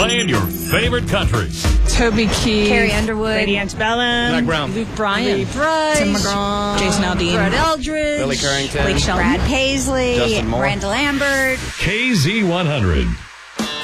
Playing your favorite country. Toby Keith, Carrie Underwood, Lady Antebellum, Zach Brown, Luke Bryan, Lee Bright, Tim McGraw, Jason Aldean, Brett Eldridge, Billy Currington, Blake Shelton, Brad Paisley, Justin Moore, Randall Lambert. KZ100.